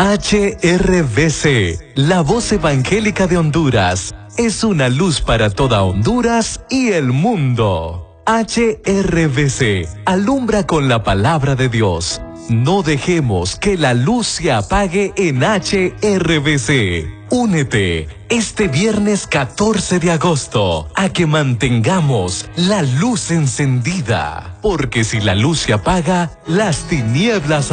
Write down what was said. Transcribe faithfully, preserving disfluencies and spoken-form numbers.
H R V C, la voz evangélica de Honduras, es una luz para toda Honduras y el mundo. H R V C, alumbra con la palabra de Dios. No dejemos que la luz se apague en H R V C. Únete este viernes catorce de agosto a que mantengamos la luz encendida, porque si la luz se apaga, las tinieblas